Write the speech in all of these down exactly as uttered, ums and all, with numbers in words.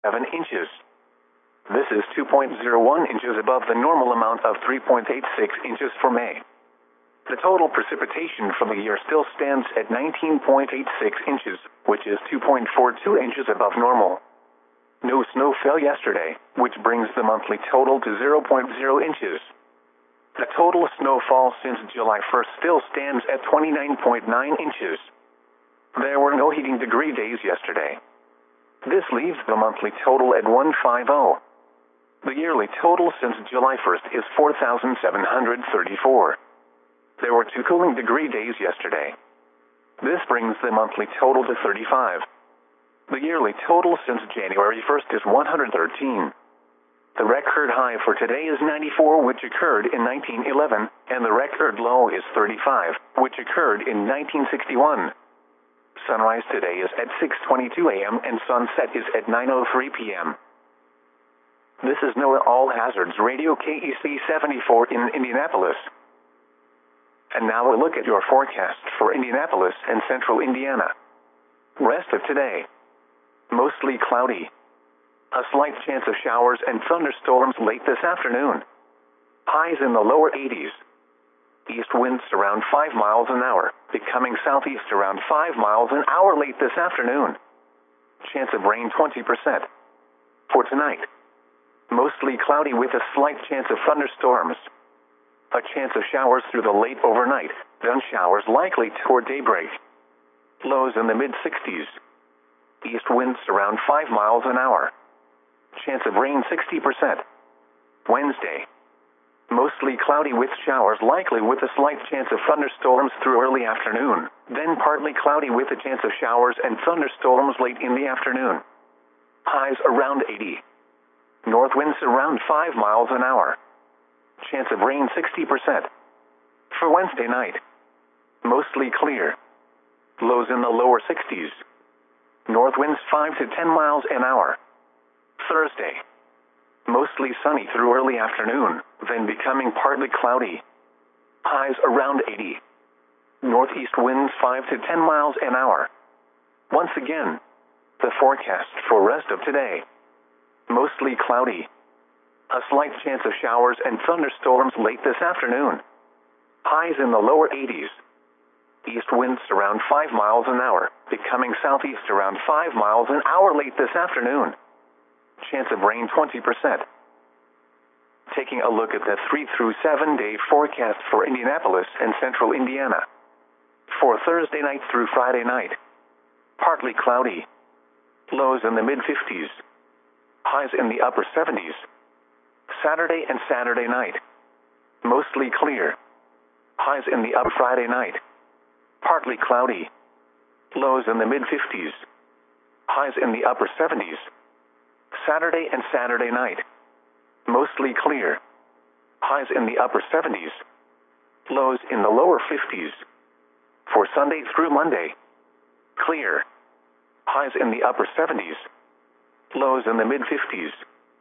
seven inches. This is two point zero one inches above the normal amount of three point eight six inches for May. The total precipitation for the year still stands at nineteen point eight six inches, which is two point four two inches above normal. No snow fell yesterday, which brings the monthly total to zero point zero inches. The total snowfall since July first still stands at twenty-nine point nine inches. There were no heating degree days yesterday. This leaves the monthly total at one hundred fifty. The yearly total since July first is four thousand seven hundred thirty-four. There were two cooling degree days yesterday. This brings the monthly total to thirty-five. The yearly total since January first is one hundred thirteen. The record high for today is ninety-four, which occurred in nineteen eleven, and the record low is thirty-five, which occurred in nineteen sixty-one. Sunrise today is at six twenty-two a m and sunset is at nine oh three p m This is NOAA All Hazards Radio K E C seventy-four in Indianapolis. And now a look at your forecast for Indianapolis and central Indiana. Rest of today. Mostly cloudy. A slight chance of showers and thunderstorms late this afternoon. Highs in the lower eighties. East winds around five miles an hour, becoming southeast around five miles an hour late this afternoon. Chance of rain twenty percent. For tonight. Mostly cloudy with a slight chance of thunderstorms. A chance of showers through the late overnight, then showers likely toward daybreak. Lows in the mid-sixties. East winds around five miles an hour. Chance of rain sixty percent. Wednesday. Mostly cloudy with showers likely with a slight chance of thunderstorms through early afternoon, then partly cloudy with a chance of showers and thunderstorms late in the afternoon. Highs around eighty. North winds around five miles an hour. Chance of rain sixty percent. For Wednesday night. Mostly clear. Lows in the lower sixties. North winds five to ten miles an hour. Thursday. Mostly sunny through early afternoon, then becoming partly cloudy. Highs around eighty. Northeast winds five to ten miles an hour. Once again, the forecast for rest of today. Mostly cloudy. A slight chance of showers and thunderstorms late this afternoon. Highs in the lower eighties. East winds around five miles an hour, becoming southeast around five miles an hour late this afternoon. Chance of rain twenty percent. Taking a look at the three through seven day forecast for Indianapolis and central Indiana. For Thursday night through Friday night. Partly cloudy. Lows in the mid-fifties. Highs in the upper seventies. Saturday and Saturday night. Mostly clear. Highs in the upper Friday night. Partly cloudy. Lows in the mid-fifties. Highs in the upper seventies. Saturday and Saturday night. Mostly clear. Highs in the upper seventies. Lows in the lower fifties. For Sunday through Monday. Clear. Highs in the upper seventies. Lows in the mid-fifties.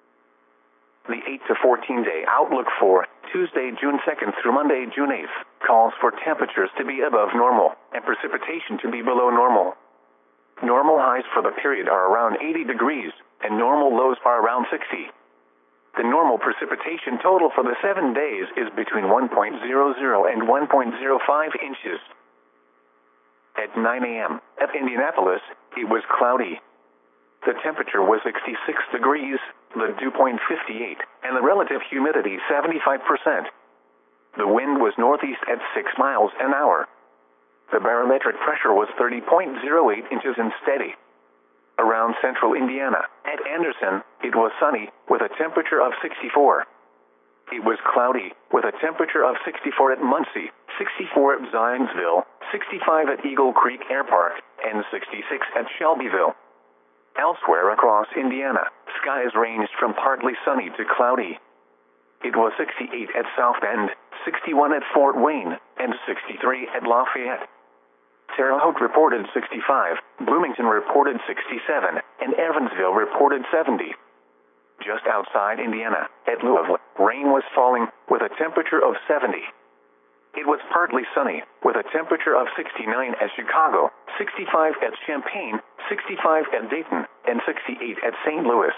The eight to fourteen day outlook for Tuesday, June second through Monday, June eighth, calls for temperatures to be above normal and precipitation to be below normal. Normal highs for the period are around eighty degrees, and normal lows are around sixty. The normal precipitation total for the seven days is between one point zero zero and one point zero five inches. At nine a m at Indianapolis, it was cloudy. The temperature was sixty-six degrees, the dew point fifty-eight, and the relative humidity seventy-five percent. The wind was northeast at six miles an hour. The barometric pressure was thirty point zero eight inches and steady. Around central Indiana, at Anderson, it was sunny, with a temperature of sixty-four. It was cloudy, with a temperature of sixty-four at Muncie, sixty-four at Zionsville, sixty-five at Eagle Creek Air Park, and sixty-six at Shelbyville. Elsewhere across Indiana, skies ranged from partly sunny to cloudy. It was sixty-eight at South Bend, sixty-one at Fort Wayne, and sixty-three at Lafayette. Terre Haute reported sixty-five, Bloomington reported sixty-seven, and Evansville reported seventy. Just outside Indiana, at Louisville, rain was falling, with a temperature of seventy. It was partly sunny, with a temperature of sixty-nine at Chicago, sixty-five at Champaign, sixty-five at Dayton, and sixty-eight at Saint Louis.